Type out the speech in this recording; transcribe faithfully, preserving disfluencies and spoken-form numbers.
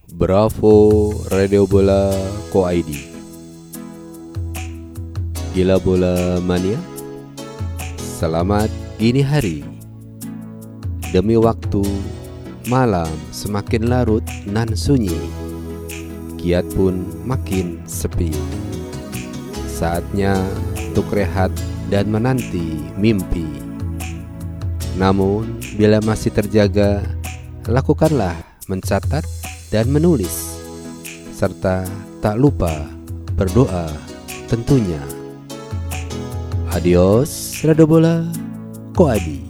Bravo Radio Bola Co I D. Gila bola mania, selamat gini hari. Demi waktu, malam semakin larut nan sunyi, kiat pun makin sepi. Saatnya untuk rehat dan menanti mimpi. Namun bila masih terjaga, lakukanlah mencatat dan menulis, serta tak lupa berdoa tentunya. Adios Radio Bola Co I D.